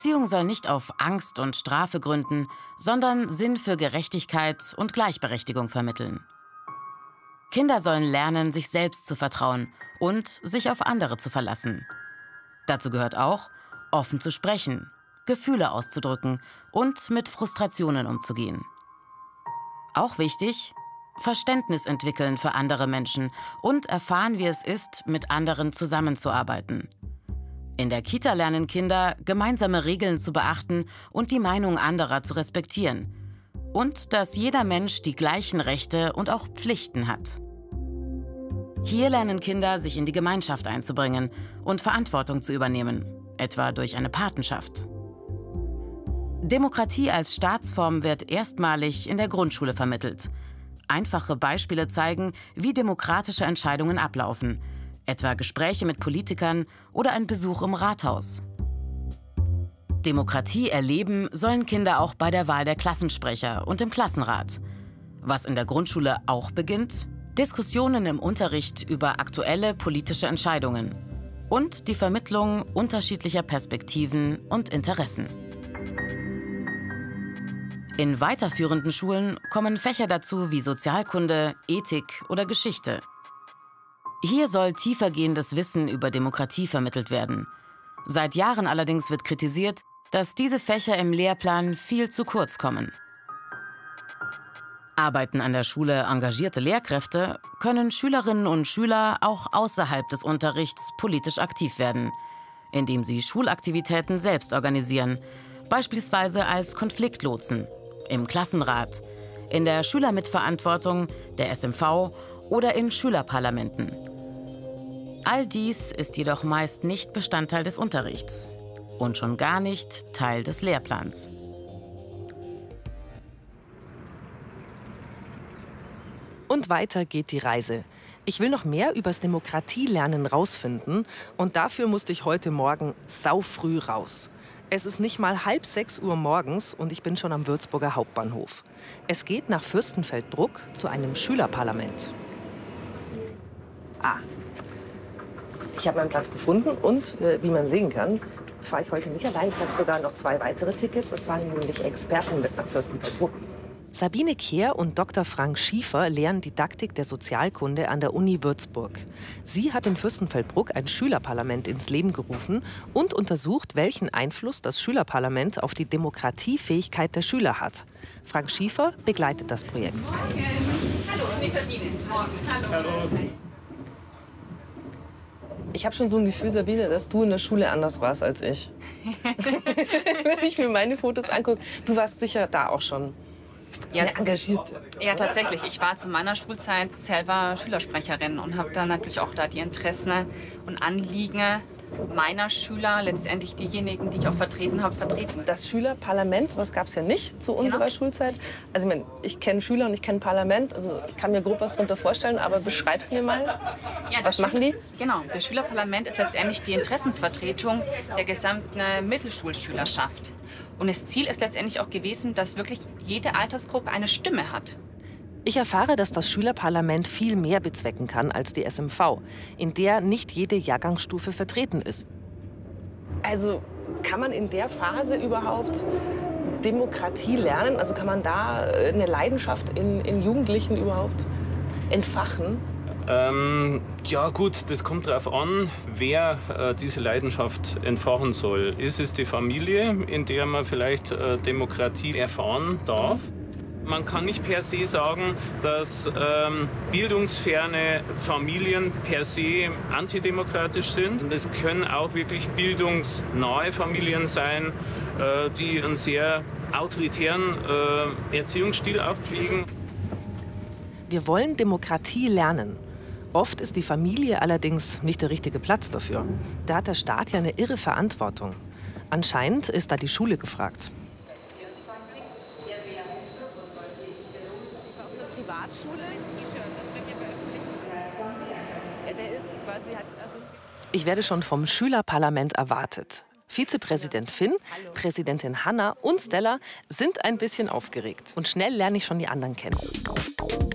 Erziehung soll nicht auf Angst und Strafe gründen, sondern Sinn für Gerechtigkeit und Gleichberechtigung vermitteln. Kinder sollen lernen, sich selbst zu vertrauen und sich auf andere zu verlassen. Dazu gehört auch, offen zu sprechen, Gefühle auszudrücken und mit Frustrationen umzugehen. Auch wichtig, Verständnis entwickeln für andere Menschen und erfahren, wie es ist, mit anderen zusammenzuarbeiten. In der Kita lernen Kinder, gemeinsame Regeln zu beachten und die Meinung anderer zu respektieren. Und dass jeder Mensch die gleichen Rechte und auch Pflichten hat. Hier lernen Kinder, sich in die Gemeinschaft einzubringen und Verantwortung zu übernehmen, etwa durch eine Patenschaft. Demokratie als Staatsform wird erstmalig in der Grundschule vermittelt. Einfache Beispiele zeigen, wie demokratische Entscheidungen ablaufen, etwa Gespräche mit Politikern oder ein Besuch im Rathaus. Demokratie erleben sollen Kinder auch bei der Wahl der Klassensprecher und im Klassenrat. Was in der Grundschule auch beginnt: Diskussionen im Unterricht über aktuelle politische Entscheidungen und die Vermittlung unterschiedlicher Perspektiven und Interessen. In weiterführenden Schulen kommen Fächer dazu wie Sozialkunde, Ethik oder Geschichte. Hier soll tiefergehendes Wissen über Demokratie vermittelt werden. Seit Jahren allerdings wird kritisiert, dass diese Fächer im Lehrplan viel zu kurz kommen. Arbeiten an der Schule engagierte Lehrkräfte, können Schülerinnen und Schüler auch außerhalb des Unterrichts politisch aktiv werden, indem sie Schulaktivitäten selbst organisieren, beispielsweise als Konfliktlotsen, im Klassenrat, in der Schülermitverantwortung, der SMV oder in Schülerparlamenten. All dies ist jedoch meist nicht Bestandteil des Unterrichts und schon gar nicht Teil des Lehrplans. Und weiter geht die Reise. Ich will noch mehr übers Demokratielernen rausfinden und dafür musste ich heute Morgen saufrüh raus. Es ist nicht mal 5:30 Uhr morgens und ich bin schon am Würzburger Hauptbahnhof. Es geht nach Fürstenfeldbruck zu einem Schülerparlament. Ich habe meinen Platz gefunden und, wie man sehen kann, fahre ich heute nicht allein. Ich habe sogar noch 2 weitere Tickets. Es waren nämlich Experten mit nach Fürstenfeldbruck. Sabine Kehr und Dr. Frank Schiefer lehren Didaktik der Sozialkunde an der Uni Würzburg. Sie hat in Fürstenfeldbruck ein Schülerparlament ins Leben gerufen und untersucht, welchen Einfluss das Schülerparlament auf die Demokratiefähigkeit der Schüler hat. Frank Schiefer begleitet das Projekt. Hallo, ich bin Sabine. Morgen. Hallo. Ich habe schon so ein Gefühl, Sabine, dass du in der Schule anders warst als ich. Wenn ich mir meine Fotos angucke, du warst sicher da auch schon. Ja, engagiert. Ja, tatsächlich. Ich war zu meiner Schulzeit selber Schülersprecherin und habe dann natürlich auch da die Interessen und Anliegen meiner Schüler, letztendlich diejenigen, die ich auch vertreten habe, vertreten. Das Schülerparlament, sowas gab es ja nicht zu unserer Schulzeit. Also ich kenne Schüler und ich kenne Parlament, also ich kann mir grob was darunter vorstellen, aber beschreib's mir mal. Ja, was machen die? Genau, das Schülerparlament ist letztendlich die Interessensvertretung der gesamten Mittelschulschülerschaft. Und das Ziel ist letztendlich auch gewesen, dass wirklich jede Altersgruppe eine Stimme hat. Ich erfahre, dass das Schülerparlament viel mehr bezwecken kann als die SMV, in der nicht jede Jahrgangsstufe vertreten ist. Also kann man in der Phase überhaupt Demokratie lernen? Also kann man da eine Leidenschaft in Jugendlichen überhaupt entfachen? Ja gut, das kommt darauf an, wer diese Leidenschaft entfachen soll. Ist es die Familie, in der man vielleicht Demokratie erfahren darf? Man kann nicht per se sagen, dass bildungsferne Familien per se antidemokratisch sind. Es können auch wirklich bildungsnahe Familien sein, die einen sehr autoritären Erziehungsstil auch pflegen. Wir wollen Demokratie lernen. Oft ist die Familie allerdings nicht der richtige Platz dafür. Da hat der Staat ja eine irre Verantwortung. Anscheinend ist da die Schule gefragt. Ich werde schon vom Schülerparlament erwartet. Vizepräsident Finn, Präsidentin Hanna und Stella sind ein bisschen aufgeregt. Und schnell lerne ich schon die anderen kennen.